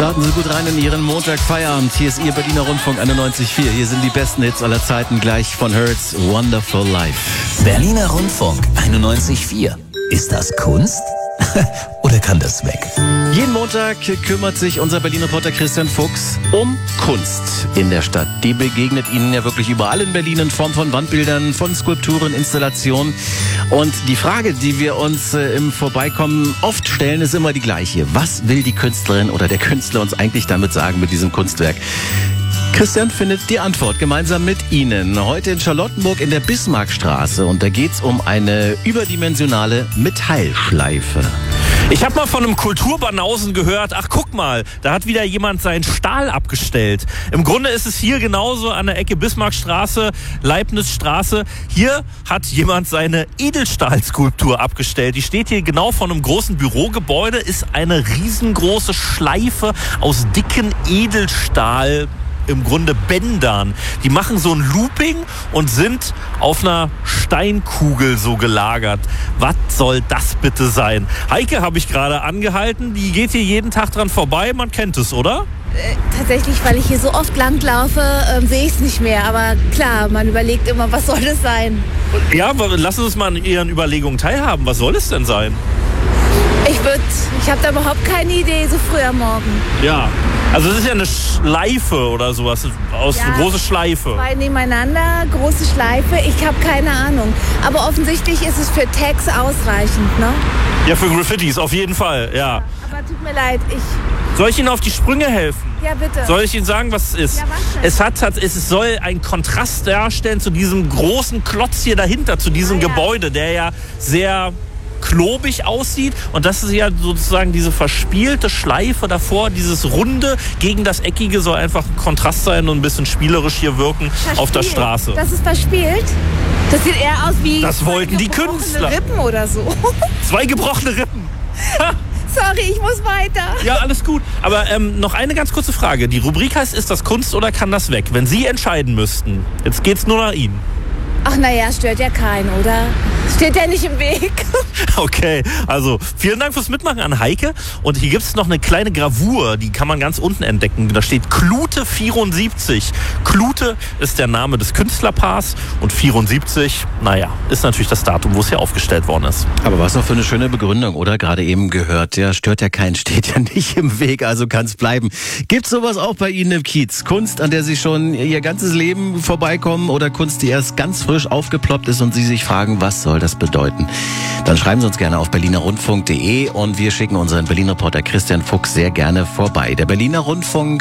Starten Sie gut rein in Ihren Montag-Feierabend. Hier ist Ihr Berliner Rundfunk 91.4. Hier sind die besten Hits aller Zeiten, gleich von Hurts, Wonderful Life. Berliner Rundfunk 91.4. Ist das Kunst? Oder kann das weg? Jeden Montag kümmert sich unser Berliner Reporter Christian Fuchs um Kunst in der Stadt. Die begegnet Ihnen ja wirklich überall in Berlin in Form von Wandbildern, von Skulpturen, Installationen. Und die Frage, die wir uns im Vorbeikommen oft stellen, ist immer die gleiche. Was will die Künstlerin oder der Künstler uns eigentlich damit sagen mit diesem Kunstwerk? Christian findet die Antwort gemeinsam mit Ihnen. Heute in Charlottenburg in der Bismarckstraße. Und da geht's um eine überdimensionale Metallschleife. Ich habe mal von einem Kulturbanausen gehört, ach guck mal, da hat wieder jemand seinen Stahl abgestellt. Im Grunde ist es hier genauso an der Ecke Bismarckstraße, Leibnizstraße. Hier hat jemand seine Edelstahlskulptur abgestellt. Die steht hier genau vor einem großen Bürogebäude, ist eine riesengroße Schleife aus dicken Edelstahl. Im Grunde Bändern. Die machen so ein Looping und sind auf einer Steinkugel so gelagert. Was soll das bitte sein? Heike habe ich gerade angehalten. Die geht hier jeden Tag dran vorbei. Man kennt es, oder? Tatsächlich, weil ich hier so oft langlaufe, sehe ich es nicht mehr. Aber klar, man überlegt immer, was soll das sein? Ja, lassen Sie uns mal an Ihren Überlegungen teilhaben. Was soll es denn sein? Ich habe da überhaupt keine Idee, so früh am Morgen. Ja, also es ist ja eine Schleife oder sowas, eine große Schleife. Zwei nebeneinander, große Schleife, ich habe keine Ahnung. Aber offensichtlich ist es für Tags ausreichend, ne? Ja, für Graffitis, auf jeden Fall, ja. Aber tut mir leid, Soll ich Ihnen auf die Sprünge helfen? Ja, bitte. Soll ich Ihnen sagen, was es ist? Ja, was denn? Es soll einen Kontrast darstellen zu diesem großen Klotz hier dahinter, zu diesem Gebäude, der ja sehr klobig aussieht, und das ist ja sozusagen diese verspielte Schleife davor, dieses Runde gegen das Eckige soll einfach ein Kontrast sein und ein bisschen spielerisch hier wirken auf der Straße. Das ist verspielt? Das sieht eher aus wie das wollten die Künstler. Rippen oder so. 2 gebrochene Rippen. Sorry, ich muss weiter. Ja, alles gut. Aber noch eine ganz kurze Frage. Die Rubrik heißt, ist das Kunst oder kann das weg? Wenn Sie entscheiden müssten, jetzt geht's nur nach Ihnen. Ach naja, stört ja keinen, oder? Steht ja nicht im Weg. Okay, also vielen Dank fürs Mitmachen an Heike. Und hier gibt es noch eine kleine Gravur, die kann man ganz unten entdecken. Da steht Klute 74. Klute ist der Name des Künstlerpaars und 74, naja, ist natürlich das Datum, wo es hier aufgestellt worden ist. Aber was noch für eine schöne Begründung, oder? Gerade eben gehört, ja, stört ja keinen, steht ja nicht im Weg, also kann es bleiben. Gibt's sowas auch bei Ihnen im Kiez? Kunst, an der Sie schon Ihr ganzes Leben vorbeikommen, oder Kunst, die erst ganz frisch aufgeploppt ist und Sie sich fragen, was soll das bedeuten? Dann schreiben Sie uns gerne auf berlinerrundfunk.de und wir schicken unseren Berliner Reporter Christian Fuchs sehr gerne vorbei. Der Berliner Rundfunk